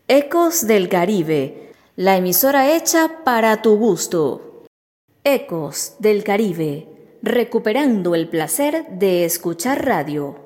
Ecos del Caribe, la emisora hecha para tu gusto. Ecos del Caribe, recuperando el placer de escuchar radio.